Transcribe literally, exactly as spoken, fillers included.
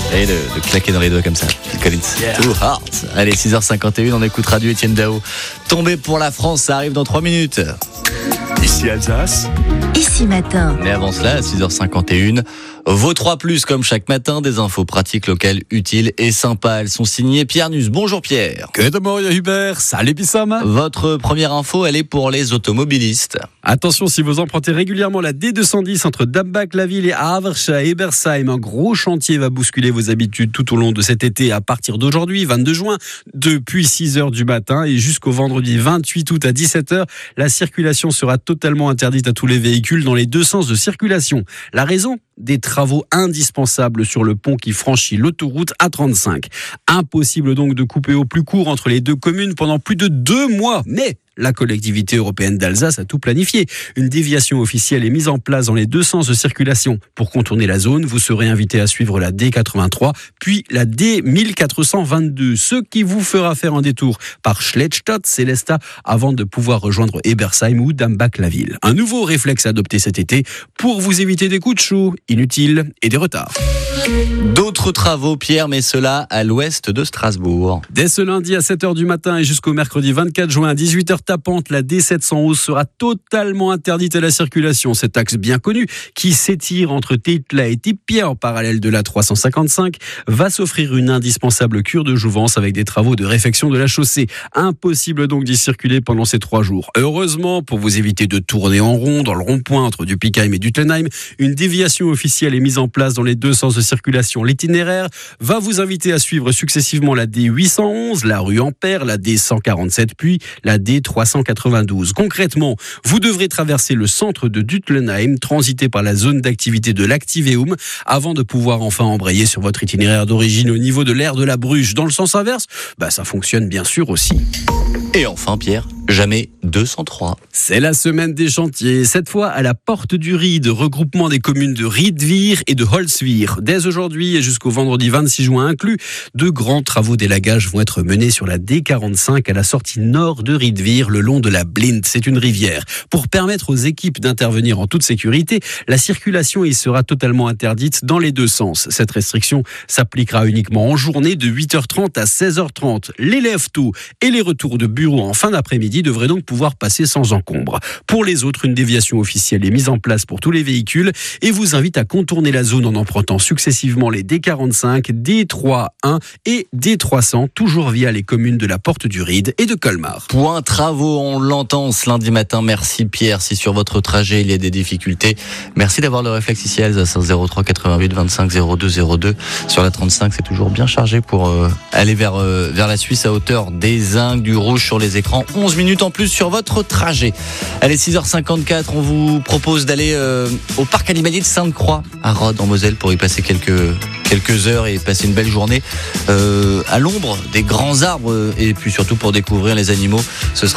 Et de, de claquer dans les doigts comme ça. Phil Collins. Yeah. Too hard. Allez, six heures cinquante et un, on écoutera du Étienne Dao. Tombé pour la France, ça arrive dans trois minutes. Ici Alsace. Ici matin. Mais avant cela, à six heures cinquante et un, vos trois plus, comme chaque matin, des infos pratiques locales utiles et sympas. Elles sont signées Pierre Nuss. Bonjour Pierre. Que de Maria Hubert. Salut Bissam. Votre première info, elle est pour les automobilistes. Attention, si vous empruntez régulièrement la D deux cent dix entre Dambach-la-Ville et Haversch à Ebersheim, un gros chantier va bousculer vos habitudes tout au long de cet été à partir d'aujourd'hui, vingt-deux juin, depuis six heures du matin et jusqu'au vendredi vingt-huit août à dix-sept heures. La circulation sera totalement interdite à tous les véhicules dans les deux sens de circulation. La raison ? Des travaux indispensables sur le pont qui franchit l'autoroute A trente-cinq. Impossible donc de couper au plus court entre les deux communes pendant plus de deux mois. Mais la collectivité européenne d'Alsace a tout planifié. Une déviation officielle est mise en place dans les deux sens de circulation. Pour contourner la zone, vous serez invité à suivre la D quatre-vingt-trois, puis la D mille quatre cent vingt-deux, ce qui vous fera faire un détour par Schlettstadt, Sélestat, avant de pouvoir rejoindre Ebersheim ou Dambach-la-Ville. Un nouveau réflexe adopté cet été pour vous éviter des coups de chaud inutiles et des retards. D'autres travaux, Pierre, mais cela à l'ouest de Strasbourg. Dès ce lundi à sept heures du matin et jusqu'au mercredi vingt-quatre juin à dix-huit heures tapante, la D sept cent onze sera totalement interdite à la circulation. Cet axe bien connu, qui s'étire entre Teitla et Tipia en parallèle de la trois cent cinquante-cinq, va s'offrir une indispensable cure de jouvence avec des travaux de réfection de la chaussée. Impossible donc d'y circuler pendant ces trois jours. Heureusement, pour vous éviter de tourner en rond dans le rond-point entre Dupikheim et Duttenheim, une déviation officielle est mise en place dans les deux sens de circulation. L'itinéraire va vous inviter à suivre successivement la D huit cent onze, la rue Ampère, la D cent quarante-sept, puis la D trois cent quatre-vingt-douze. Concrètement, vous devrez traverser le centre de Duttenheim, transiter par la zone d'activité de l'Activeum, avant de pouvoir enfin embrayer sur votre itinéraire d'origine au niveau de l'aire de la Bruche. Dans le sens inverse, bah ça fonctionne bien sûr aussi. Et enfin, Pierre, jamais deux cent trois. C'est la semaine des chantiers, cette fois à la Porte du Ried, regroupement des communes de Riedwihr et de Holzwihr. Dès aujourd'hui et jusqu'au vendredi vingt-six juin inclus, de grands travaux d'élagage vont être menés sur la D quarante-cinq à la sortie nord de Riedwihr, le long de la Blind. C'est une rivière. Pour permettre aux équipes d'intervenir en toute sécurité, la circulation y sera totalement interdite dans les deux sens. Cette restriction s'appliquera uniquement en journée de huit heures trente à seize heures trente. Les lève-tôt et les retours de bureau en fin d'après-midi devraient donc pouvoir passer sans encombre. Pour les autres, une déviation officielle est mise en place pour tous les véhicules et vous invite à contourner la zone en empruntant successivement les D quarante-cinq, D trois un et D trois cents, toujours via les communes de la Porte du Ried et de Colmar. Point travaux, on l'entend ce lundi matin. Merci Pierre. Si sur votre trajet il y a des difficultés, merci d'avoir le réflexe ici à Alsace. zéro trois quatre-vingt-huit vingt-cinq zéro deux zéro deux. Sur la trente-cinq, c'est toujours bien chargé pour euh, aller vers, euh, vers la Suisse à hauteur des Ingles, du rouge sur les écrans. onze minutes en plus sur votre trajet. Allez, six heures cinquante-quatre, on vous propose d'aller euh, au parc animalier de Sainte-Croix à Rhodes en Moselle pour y passer quelques, quelques heures et passer une belle journée euh, à l'ombre des grands arbres et puis surtout pour découvrir les animaux. Ce sera